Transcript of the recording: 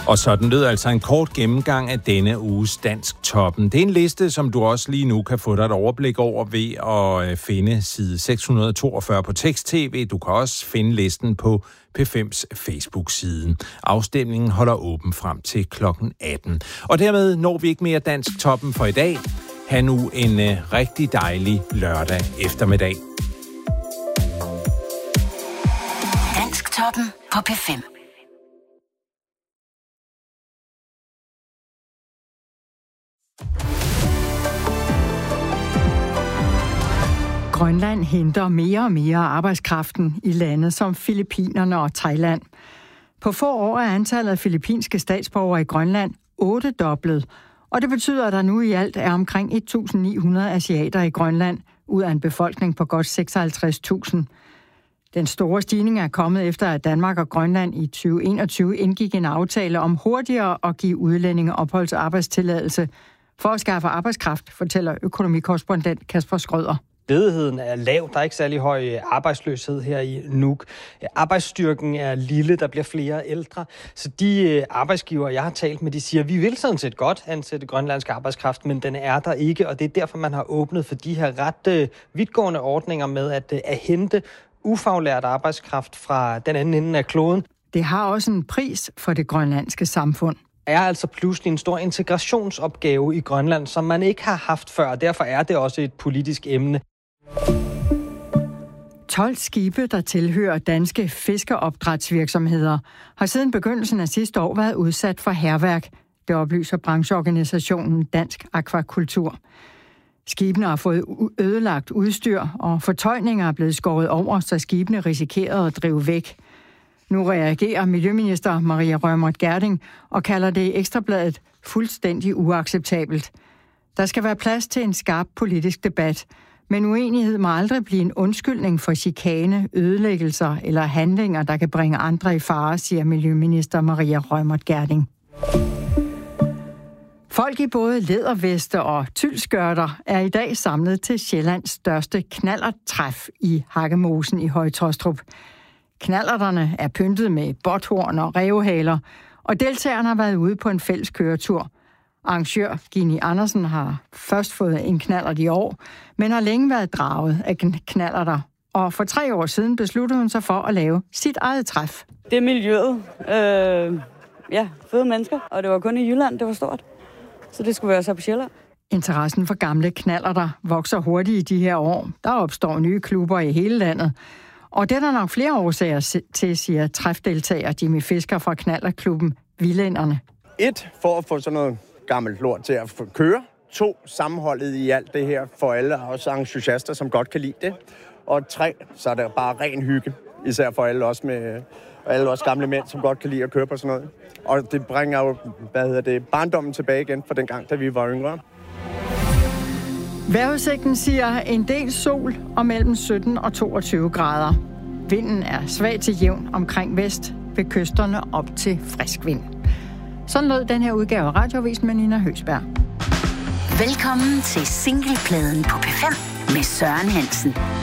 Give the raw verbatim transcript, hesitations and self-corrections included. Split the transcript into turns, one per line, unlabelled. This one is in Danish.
Og sådan lød altså en kort gennemgang af denne uges Dansk Toppen. Det er en liste, som du også lige nu kan få dig et overblik over ved at finde side seks hundrede toogfyrre på Tekst-TV. Du kan også finde listen på P fem's Facebook-side. Afstemningen holder åben frem til klokken atten. Og dermed når vi ikke mere Dansk Toppen for i dag. Ha' nu en uh, rigtig dejlig lørdag eftermiddag.
Dansk Toppen på P fem.
Grønland henter mere og mere arbejdskraften i lande som Filippinerne og Thailand. På få år er antallet af filippinske statsborgere i Grønland ottedoblet, og det betyder, at der nu i alt er omkring et tusind ni hundrede asiater i Grønland, ud af en befolkning på godt seksoghalvtreds tusind. Den store stigning er kommet efter, at Danmark og Grønland i tyve enogtyve indgik en aftale om hurtigere at give udlændinge opholds- og arbejdstilladelse for at skaffe arbejdskraft, fortæller økonomikorrespondent Kasper Skrøder.
Ledigheden er lav, der er ikke særlig høj arbejdsløshed her i Nuuk. Arbejdsstyrken er lille, der bliver flere ældre. Så de arbejdsgivere, jeg har talt med, de siger, at vi vil sådan set godt ansætte grønlandsk arbejdskraft, men den er der ikke, og det er derfor, man har åbnet for de her ret vidtgående ordninger med at, at hente ufaglært arbejdskraft fra den anden ende af kloden.
Det har også en pris for det grønlandske samfund.
Er altså pludselig en stor integrationsopgave i Grønland, som man ikke har haft før, og derfor er det også et politisk emne.
tolv skibe, der tilhører danske fiskeopdrætsvirksomheder, har siden begyndelsen af sidste år været udsat for hærværk. Det oplyser brancheorganisationen Dansk Akvakultur. Skibene har fået ødelagt udstyr, og fortøjninger er blevet skåret over, så skibene risikerede at drive væk. Nu reagerer Miljøminister Maria Reumert Gjerding og kalder det i Ekstrabladet fuldstændig uacceptabelt. Der skal være plads til en skarp politisk debat, men uenighed må aldrig blive en undskyldning for chikane, ødelæggelser eller handlinger, der kan bringe andre i fare, siger Miljøminister Maria Reumert Gjerding. Folk i både læderveste og tyldskørter er i dag samlet til Sjællands største knallerttræf i Hakkemosen i Høje-Taastrup. Knallerterne er pyntet med botthorn og rævehaler, og deltagerne har været ude på en fælles køretur. Arrangør Gini Andersen har først fået en knallert i år, men har længe været draget af knallerter. Og for tre år siden besluttede hun sig for at lave sit eget træf.
Det er miljøet. Øh, ja, fede mennesker, og det var kun i Jylland, det var stort. Så det skulle være så på Sjælland.
Interessen for gamle knallerter vokser hurtigt i de her år. Der opstår nye klubber i hele landet. Og det er der nok flere årsager til, siger træfdeltager Jimmy Fisker fra knallertklubben Vildænderne.
Et, for at få sådan noget gammelt lort til at køre. To, sammenholdet i alt det her for alle, også entusiaster, som godt kan lide det. Og tre, så er det bare ren hygge, især for alle os med alle os gamle mænd, som godt kan lide at køre på sådan noget. Og det bringer jo, hvad hedder det, barndommen tilbage igen fra den gang, da vi var yngre.
Vejrudsigten siger en del sol og mellem sytten og toogtyve grader. Vinden er svag til jævn omkring vest, ved kysterne op til frisk vind. Sådan lød den her udgave af Radioavisen med Nina Høgsberg.
Velkommen til singlepladen på P fem med Søren Hansen.